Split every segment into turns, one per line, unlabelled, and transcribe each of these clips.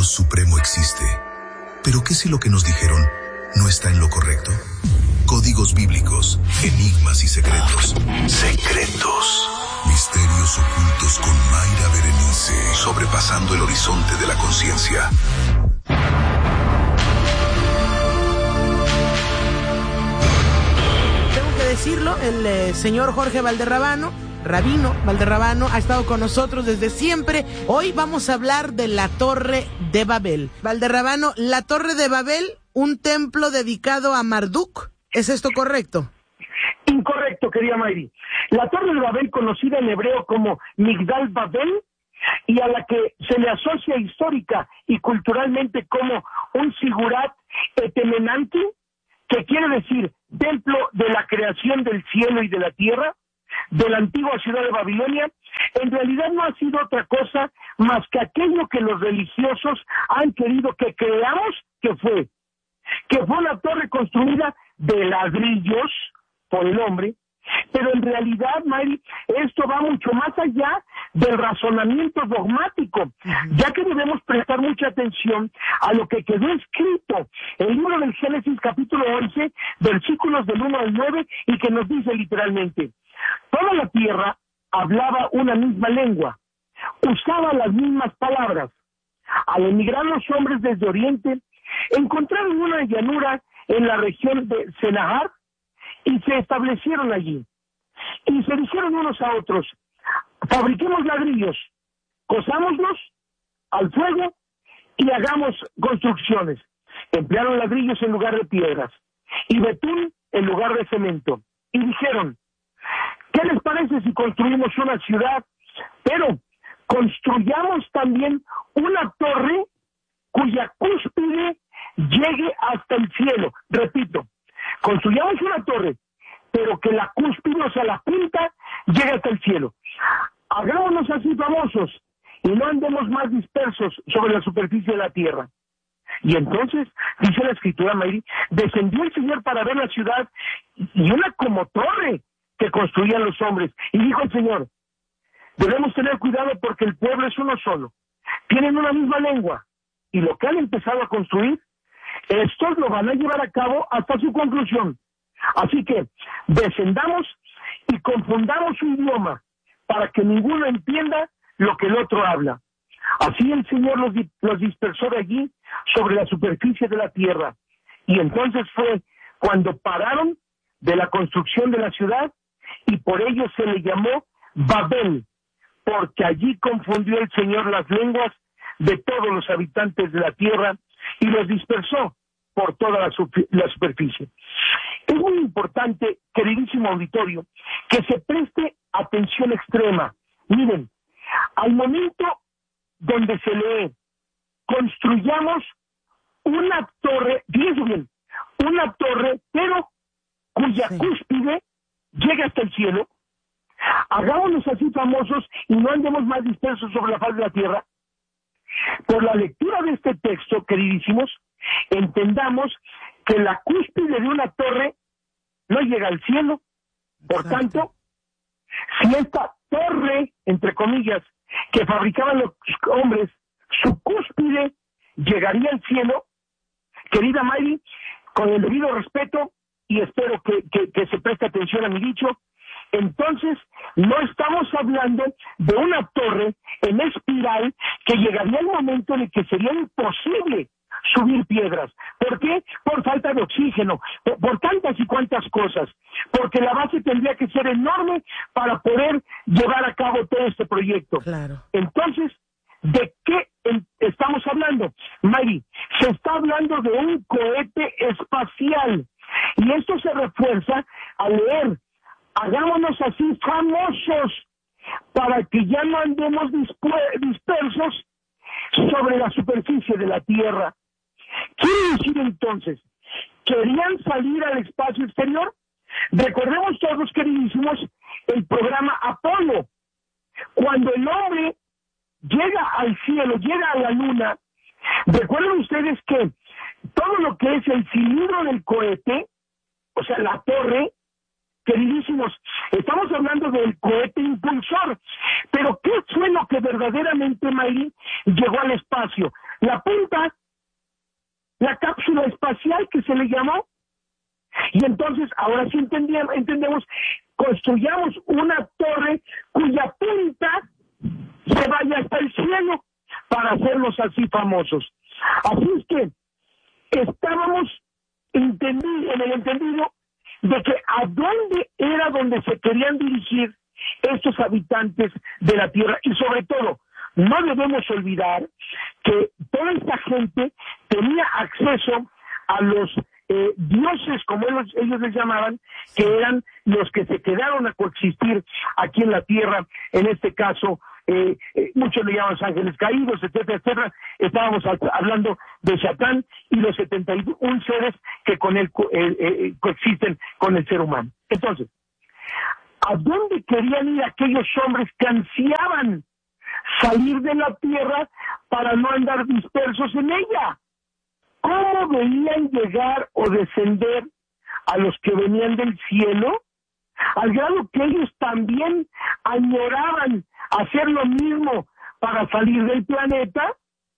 Dios supremo existe. ¿Pero qué si lo que nos dijeron no está en lo correcto? Códigos bíblicos, enigmas y secretos. Secretos. Misterios ocultos con Mayra Berenice. Sobrepasando el horizonte de la conciencia.
Tengo que decirlo, el señor Jorge Valderrábano, Rabino Valderrábano, ha estado con nosotros desde siempre. Hoy vamos a hablar de la Torre de Babel. Valderrábano, la Torre de Babel, un templo dedicado a Marduk. ¿Es esto correcto?
Incorrecto, querida Mayri. La Torre de Babel, conocida en hebreo como Migdal Babel, y a la que se le asocia histórica y culturalmente como un Sigurat Etemenanti, que quiere decir templo de la creación del cielo y de la tierra, de la antigua ciudad de Babilonia, en realidad no ha sido otra cosa más que aquello que los religiosos han querido que creamos que fue una torre construida de ladrillos por el hombre, pero en realidad, Mari, esto va mucho más allá del razonamiento dogmático, ya que debemos prestar mucha atención a lo que quedó escrito en el libro del Génesis capítulo 11, versículos del 1 al 9, y que nos dice literalmente: toda la tierra hablaba una misma lengua, usaba las mismas palabras. Al emigrar los hombres desde Oriente, encontraron una llanura en la región de Senahar y se establecieron allí. Y se dijeron unos a otros: fabriquemos ladrillos, cosámoslos al fuego y hagamos construcciones. Emplearon ladrillos en lugar de piedras y betún en lugar de cemento. Y dijeron: ¿qué les parece si construimos una ciudad, pero construyamos también una torre cuya cúspide llegue hasta el cielo? Repito, construyamos una torre, pero que la cúspide, o sea, la punta, llegue hasta el cielo. Hagámonos así famosos y no andemos más dispersos sobre la superficie de la tierra. Y entonces, dice la escritura, Mayri, descendió el Señor para ver la ciudad y una como torre que construían los hombres. Y dijo el Señor: debemos tener cuidado porque el pueblo es uno solo. Tienen una misma lengua. Y lo que han empezado a construir, estos lo van a llevar a cabo hasta su conclusión. Así que descendamos y confundamos su idioma para que ninguno entienda lo que el otro habla. Así el Señor los dispersó de allí sobre la superficie de la tierra. Y entonces fue cuando pararon de la construcción de la ciudad, y por ello se le llamó Babel, porque allí confundió el Señor las lenguas de todos los habitantes de la tierra y los dispersó por toda la superficie. Es muy importante, queridísimo auditorio, que se preste atención extrema. Miren, al momento donde se lee: construyamos una torre, fíjense bien, una torre, pero cuya cúspide llega hasta el cielo, hagámonos así famosos y no andemos más dispersos sobre la faz de la tierra. Por la lectura de este texto, queridísimos, entendamos que la cúspide de una torre no llega al cielo. Por tanto, si esta torre, entre comillas, que fabricaban los hombres, su cúspide llegaría al cielo, querida Mayri, con el debido respeto, y espero que se preste atención a mi dicho, entonces no estamos hablando de una torre en espiral que llegaría el momento en el que sería imposible subir piedras. ¿Por qué? Por falta de oxígeno, por tantas y cuantas cosas, porque la base tendría que ser enorme para poder llevar a cabo todo este proyecto.
Claro.
Entonces, ¿de qué estamos hablando, Mayri? Se está hablando de un cohete espacial, y esto se refuerza al leer: hagámonos así famosos para que ya no andemos dispersos sobre la superficie de la tierra. Quiere decir entonces, ¿querían salir al espacio exterior? Recordemos todos, queridísimos, el programa Apolo. Cuando el hombre llega al cielo, llega a la luna, recuerden ustedes que todo lo que es el cilindro del cohete, o sea, la torre, queridísimos, estamos hablando del cohete impulsor. Pero ¿qué fue lo que verdaderamente, Mayri, llegó al espacio? la punta, la cápsula espacial que se le llamó. Y entonces, ahora sí entendemos, construyamos una torre cuya punta se vaya hasta el cielo para hacerlos así famosos. Así es que estábamos en el entendido de que a dónde era donde se querían dirigir estos habitantes de la Tierra. Y sobre todo, no debemos olvidar que toda esta gente tenía acceso a los dioses, como ellos les llamaban, que eran los que se quedaron a coexistir aquí en la Tierra. En este caso, muchos le llaman ángeles caídos, etcétera, etcétera. Estábamos hablando de Satán y los 71 seres que con él coexisten con el ser humano. Entonces, ¿a dónde querían ir aquellos hombres que ansiaban salir de la Tierra para no andar dispersos en ella? ¿Cómo veían llegar o descender a los que venían del cielo? Al grado que ellos también añoraban hacer lo mismo para salir del planeta,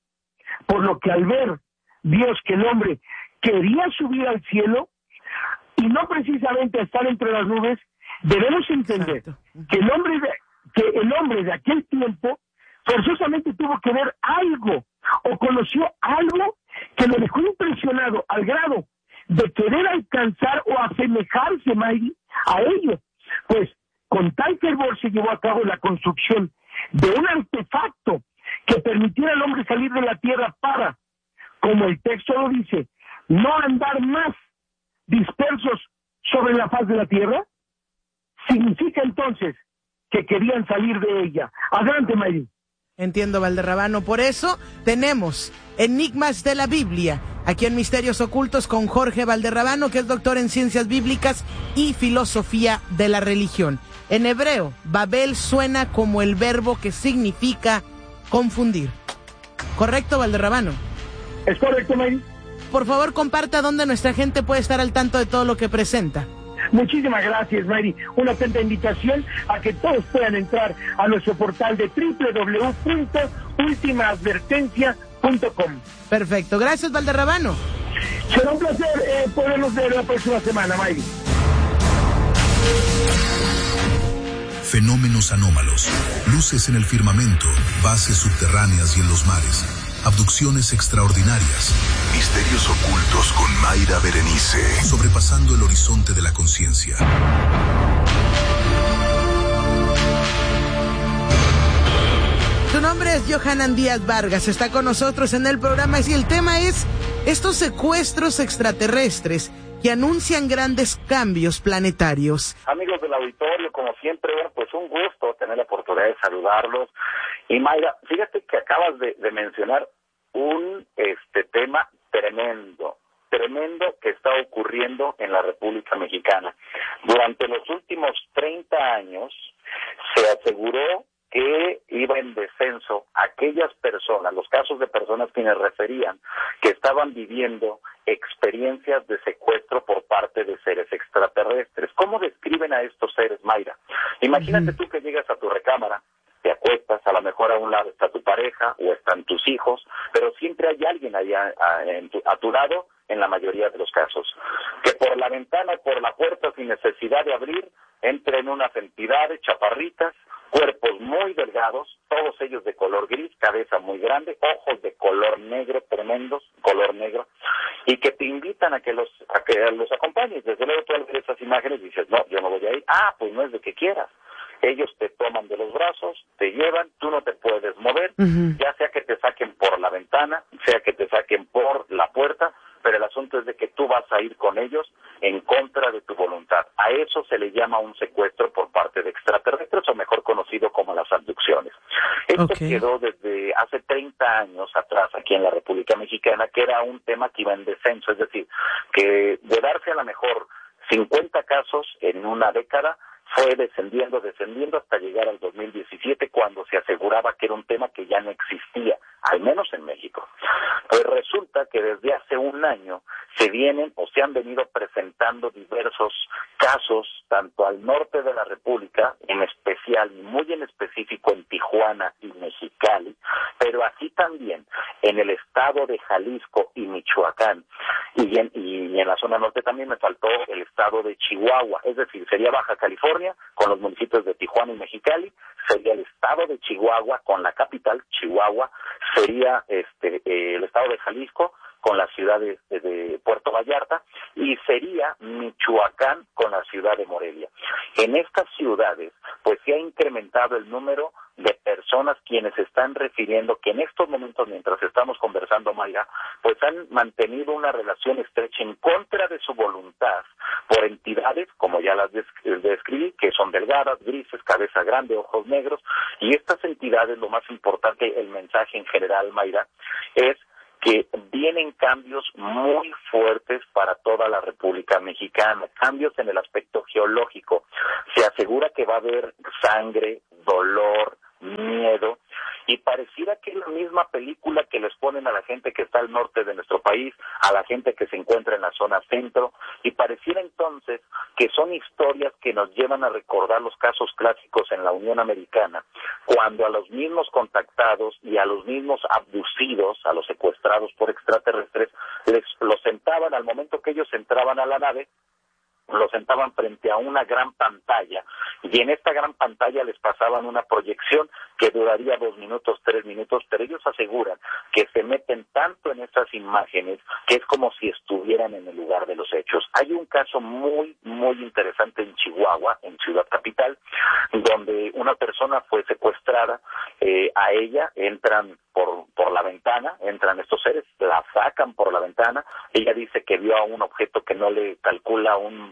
por lo que al ver Dios que el hombre quería subir al cielo y no precisamente estar entre las nubes, debemos entender que el hombre de aquel tiempo forzosamente tuvo que ver algo o conoció algo que lo dejó impresionado al grado de querer alcanzar o asemejarse, Mayri, a ello. Pues con tal fervor se llevó a cabo la construcción de un artefacto que permitiera al hombre salir de la tierra para, como el texto lo dice, no andar más dispersos sobre la faz de la tierra. Significa entonces que querían salir de ella. Adelante, Mayri.
Entiendo, Valderrabano. Por eso tenemos Enigmas de la Biblia, aquí en Misterios Ocultos con Jorge Valderrabano, que es doctor en Ciencias Bíblicas y Filosofía de la Religión. En hebreo, Babel suena como el verbo que significa confundir. ¿Correcto, Valderrabano?
Es correcto, Mayri.
Por favor, comparta dónde nuestra gente puede estar al tanto de todo lo que presenta.
Muchísimas gracias, Mayri. Una atenta invitación a que todos puedan entrar a nuestro portal de www.ultimaadvertencia.com.
Perfecto. Gracias, Valderrabano.
Será un placer podernos ver la próxima semana, Mayri.
Fenómenos anómalos, luces en el firmamento, bases subterráneas y en los mares, abducciones extraordinarias, misterios ocultos con Mayra Berenice, sobrepasando el horizonte de la conciencia.
Su nombre es Johanan Díaz Vargas, está con nosotros en el programa y el tema es estos secuestros extraterrestres que anuncian grandes cambios planetarios.
Amigos del auditorio, como siempre, pues un gusto tener la oportunidad de saludarlos. Y Mayra, fíjate que acabas de mencionar un tema tremendo que está ocurriendo en la República Mexicana. Durante los últimos 30 años se aseguró que iba en descenso aquellas personas, los casos de personas quienes referían que estaban viviendo experiencias de secuestro por parte de seres extraterrestres. ¿Cómo describen a estos seres, Mayra? Imagínate tú que llegas a tu recámara, te acuestas, a lo mejor a un lado está tu pareja o están tus hijos, pero siempre hay alguien allá a tu lado, en la mayoría de los casos, que por la ventana o por la puerta, sin necesidad de abrir, entren unas entidades chaparritas, cuerpos muy delgados, todos ellos de color gris, cabeza muy grande, ojos de color negro, tremendos, color negro, y que te invitan a que los acompañes. Desde luego tú al ver esas imágenes dices, no, yo no voy a ir. Pues no es de que quieras. Ellos te toman de los brazos, te llevan, tú no te puedes mover, ya sea que te saquen por la ventana, sea que te saquen por la puerta, pero el asunto es de que tú vas a ir con ellos en contra de tu voluntad. A eso se le llama un secuestro por parte de extraterrestres, o mejor conocido como las abducciones. Esto quedó desde hace 30 años atrás aquí en la República Mexicana, que era un tema que iba en descenso, es decir, que de darse a lo mejor 50 casos en una década, fue descendiendo hasta llegar al 2017, cuando se aseguraba que era un tema que ya no existía, al menos en México. Pues resulta que desde hace un año se han venido presentando diversos casos, tanto al norte de la República, en especial y muy en específico en Tijuana y Mexicali, pero así también en el estado de Jalisco y Michoacán, y en la zona norte también me faltó el estado de Chihuahua, es decir, sería Baja California con los municipios de Tijuana y Mexicali, sería el estado de Chihuahua con la capital, Chihuahua, sería el estado de Jalisco con la ciudad de Puerto Vallarta, y sería Michoacán con la ciudad de Morelia. En estas ciudades, pues se ha incrementado el número de personas quienes están refiriendo que en estos momentos, mientras estamos conversando, Mayra, pues han mantenido una relación estrecha en contra de su voluntad por entidades, como ya las describí, que son delgadas, grises, cabeza grande, ojos negros, y estas entidades, lo más importante, el mensaje en general, Mayra, es que vienen cambios muy fuertes para toda la República Mexicana, cambios en el aspecto geológico. Se asegura que va a haber sangre, dolor, miedo, y pareciera que es la misma película que les ponen a la gente que está al norte de nuestro país, a la gente que se encuentra en la zona centro, y pareciera entonces que son historias que nos llevan a recordar los casos clásicos en la Unión Americana, cuando a los mismos contactados y a los mismos abducidos, a los secuestrados por extraterrestres, los sentaban al momento que ellos entraban a la nave, los sentaban frente a una gran pantalla, y en esta gran pantalla les pasaban una proyección que duraría 2 minutos, 3 minutos, pero ellos aseguran que se meten tanto en esas imágenes que es como si estuvieran en el lugar de los hechos. Hay un caso muy, muy interesante en Chihuahua, en Ciudad Capital, donde una persona fue secuestrada, a ella entran por la ventana, entran estos seres, la sacan por la ventana, ella dice que vio a un objeto que no le calcula un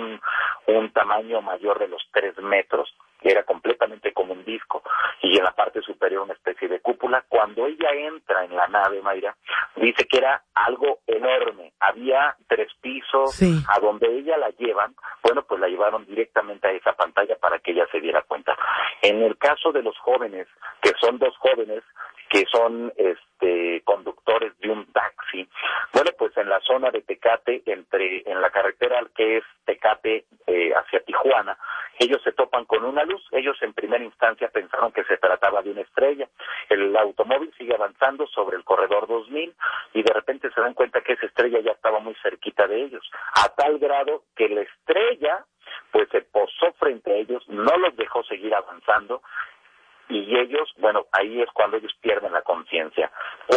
tamaño mayor de los 3 metros, que era completamente como un disco, y en la parte superior una especie de cúpula. Cuando ella entra en la nave, Mayra, dice que era algo enorme, había 3 pisos, sí. A donde ella la llevan, bueno, pues la llevaron directamente a esa pantalla para que ella se diera cuenta. En el caso de los jóvenes, que son 2 jóvenes, que son conductores de un taxi, bueno, pues en la zona de Tecate, en la carretera que es Tecate hacia Tijuana, ellos se topan con una luz. Ellos en primera instancia pensaron que se trataba de una estrella. El automóvil sigue avanzando sobre el corredor 2000 y de repente se dan cuenta que esa estrella ya estaba muy cerquita de ellos, a tal grado que la estrella pues se posó frente a ellos, no los dejó seguir avanzando. Y ellos, bueno, ahí es cuando ellos pierden la conciencia.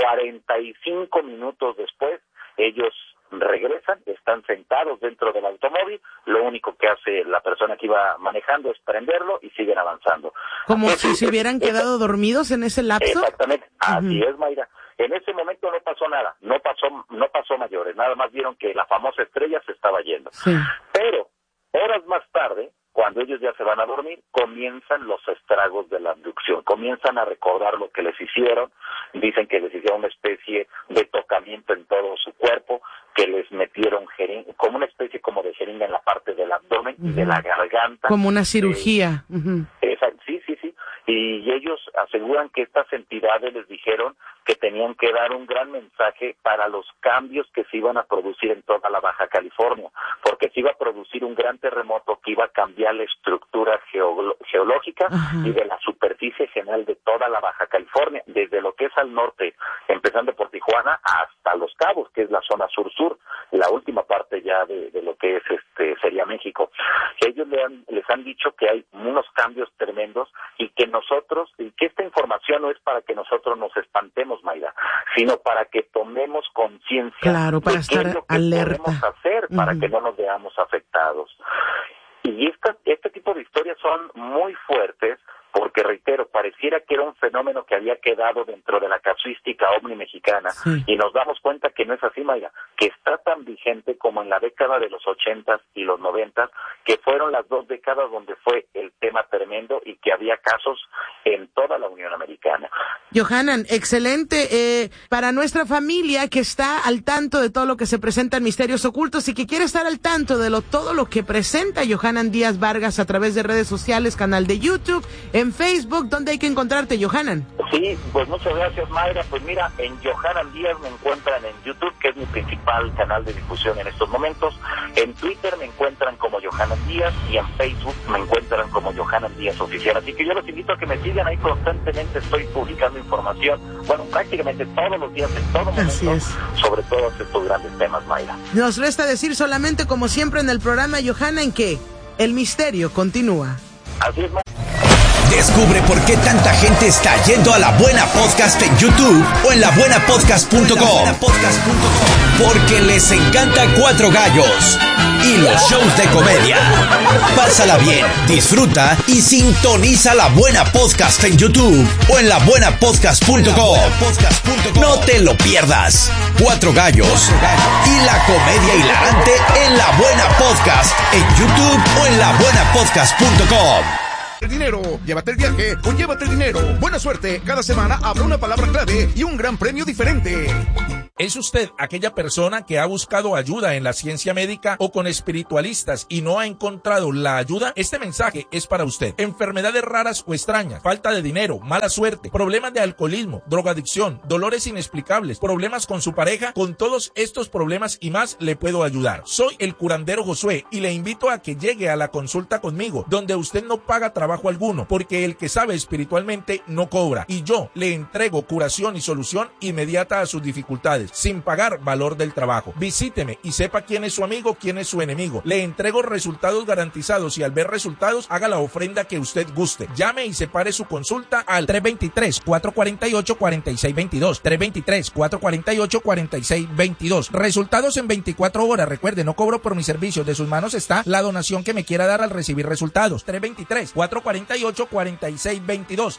45 minutos después, ellos regresan, están sentados dentro del automóvil, lo único que hace la persona que iba manejando es prenderlo y siguen avanzando.
Como si se hubieran quedado dormidos en ese lapso.
Exactamente, así es, Mayra. En ese momento no pasó nada, no pasó mayores, nada más vieron que la famosa estrella se estaba yendo. Sí. Pero horas más tarde, cuando ellos ya se van a dormir, comienzan los estragos de la abducción, comienzan a recordar lo que les hicieron, dicen que les hicieron una especie de tocamiento en todo su cuerpo, que les metieron como una especie como de jeringa en la parte del abdomen y de la garganta.
Como una cirugía.
Sí, y ellos aseguran que estas entidades les dijeron que tenían que dar un gran mensaje para los cambios que se iban a producir en toda la Baja California, porque se iba a producir un gran terremoto que iba a cambiar la estructura geológica y de la superficie general de toda la Baja California, desde lo que es al norte, empezando por Tijuana, hasta Los Cabos, que es la zona sur-sur, la última parte ya de lo que es sería México. Ellos les han dicho que hay unos cambios tremendos y que esta información no es para que nosotros nos espantemos, Mayra, sino para que tomemos conciencia,
claro, para
de
estar
qué es lo que
alerta.
podemos hacer para que no nos veamos afectados. Y este tipo de historias son muy fuertes porque, reitero, pareciera que era un fenómeno que había quedado dentro de la casuística ovni mexicana, y nos damos cuenta que no es así, Mayra, que está tan vigente como en la década de los 80s y los 90s, que fueron las 2 décadas donde fue el tema tremendo y que había casos en toda la Unión Americana.
Johanan, excelente. Para nuestra familia que está al tanto de todo lo que se presenta en Misterios Ocultos y que quiere estar al tanto de todo lo que presenta Johanan Díaz Vargas a través de redes sociales, canal de YouTube, En Facebook, ¿dónde hay que encontrarte, Johanan?
Sí, pues muchas gracias, Mayra. Pues mira, en Johanan Díaz me encuentran en YouTube, que es mi principal canal de difusión en estos momentos. En Twitter me encuentran como Johanan Díaz y en Facebook me encuentran como Johanan Díaz Oficial. Así que yo los invito a que me sigan ahí constantemente. Estoy publicando información, bueno, prácticamente todos los días, en todo momento, sobre todos estos grandes temas, Mayra.
Nos resta decir solamente, como siempre en el programa, Johanan, que el misterio continúa.
Así es, Mayra.
Descubre por qué tanta gente está yendo a La Buena Podcast en YouTube o en labuenapodcast.com. Porque les encanta Cuatro Gallos y los shows de comedia. Pásala bien, disfruta y sintoniza La Buena Podcast en YouTube o en labuenapodcast.com. No te lo pierdas. Cuatro Gallos y la comedia hilarante en La Buena Podcast en YouTube o en labuenapodcast.com.
El dinero, llévate el viaje o llévate el dinero. Buena suerte, cada semana habrá una palabra clave y un gran premio diferente.
¿Es usted aquella persona que ha buscado ayuda en la ciencia médica o con espiritualistas y no ha encontrado la ayuda? Este mensaje es para usted. Enfermedades raras o extrañas, falta de dinero, mala suerte, problemas de alcoholismo, drogadicción, dolores inexplicables, problemas con su pareja. Con todos estos problemas y más le puedo ayudar. Soy el curandero Josué y le invito a que llegue a la consulta conmigo, donde usted no paga trabajo alguno, porque el que sabe espiritualmente no cobra, y yo le entrego curación y solución inmediata a sus dificultades, sin pagar valor del trabajo. Visíteme y sepa quién es su amigo, quién es su enemigo. Le entrego resultados garantizados y al ver resultados, haga la ofrenda que usted guste. Llame y separe su consulta al 323-448-4622. 323-448-4622. Resultados en 24 horas. Recuerde, no cobro por mis servicios. De sus manos está la donación que me quiera dar al recibir resultados. 323-448-4622.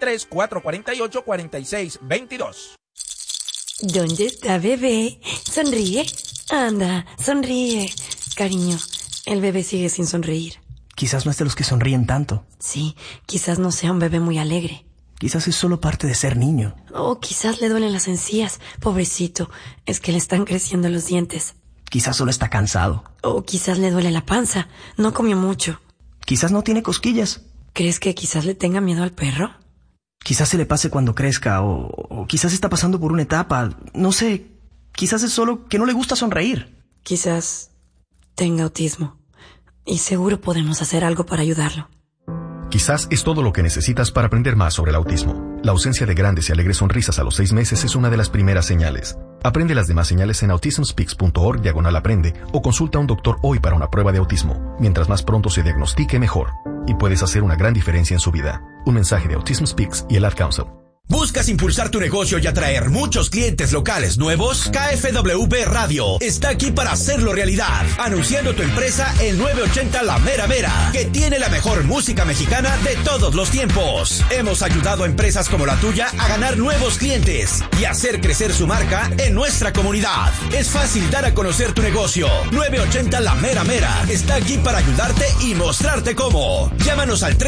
323-448-4622.
¿Dónde está bebé? Sonríe. Anda, sonríe. Cariño, el bebé sigue sin sonreír.
Quizás no es de los que sonríen tanto.
Sí, quizás no sea un bebé muy alegre.
Quizás es solo parte de ser niño.
O quizás le duelen las encías. Pobrecito, es que le están creciendo los dientes.
Quizás solo está cansado.
O quizás le duele la panza. No comió mucho.
Quizás no tiene cosquillas.
¿Crees que quizás le tenga miedo al perro?
Quizás se le pase cuando crezca, o quizás está pasando por una etapa, no sé, quizás es solo que no le gusta sonreír.
Quizás tenga autismo, y seguro podemos hacer algo para ayudarlo.
Quizás es todo lo que necesitas para aprender más sobre el autismo. La ausencia de grandes y alegres sonrisas a los 6 meses es una de las primeras señales. Aprende las demás señales en autismspeaks.org/aprende o consulta a un doctor hoy para una prueba de autismo. Mientras más pronto se diagnostique, mejor. Y puedes hacer una gran diferencia en su vida. Un mensaje de Autism Speaks y el Ad Council.
¿Buscas impulsar tu negocio y atraer muchos clientes locales nuevos? KFWB Radio está aquí para hacerlo realidad. Anunciando tu empresa en 980 La Mera Mera, que tiene la mejor música mexicana de todos los tiempos. Hemos ayudado a empresas como la tuya a ganar nuevos clientes y hacer crecer su marca en nuestra comunidad. Es fácil dar a conocer tu negocio. 980 La Mera Mera está aquí para ayudarte y mostrarte cómo. Llámanos al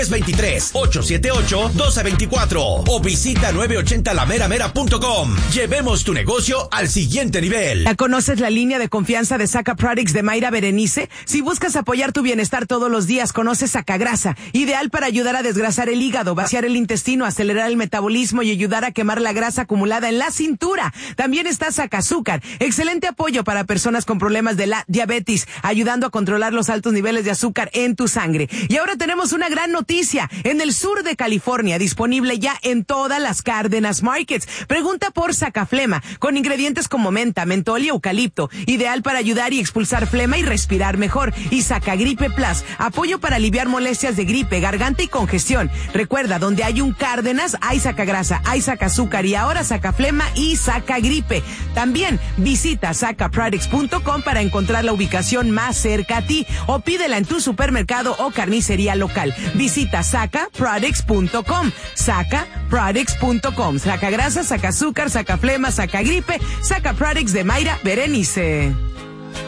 323-878-1224 o visita 980lameramera.com. Llevemos tu negocio al siguiente nivel.
¿Ya conoces la línea de confianza de Saca Products de Mayra Berenice? Si buscas apoyar tu bienestar todos los días, conoce Sacagrasa, ideal para ayudar a desgrasar el hígado, vaciar el intestino, acelerar el metabolismo y ayudar a quemar la grasa acumulada en la cintura. También está Sacazúcar, excelente apoyo para personas con problemas de la diabetes, ayudando a controlar los altos niveles de azúcar en tu sangre. Y ahora tenemos una gran noticia, en el sur de California, disponible ya en todas las Cárdenas Markets. Pregunta por Sacaflema, con ingredientes como menta, mentol y eucalipto, ideal para ayudar y expulsar flema y respirar mejor. Y Sacagripe Plus, apoyo para aliviar molestias de gripe, garganta y congestión. Recuerda, donde hay un Cárdenas, hay Sacagrasa, hay Sacazúcar y ahora Sacaflema y Sacagripe. También visita sacaproducts.com para encontrar la ubicación más cerca a ti o pídela en tu supermercado o carnicería local. Visita sacaproducts.com, sacaproducts.com. Sacagrasa, Sacazúcar, Sacaflema, Sacagripe, Saca Products de Mayra Berenice.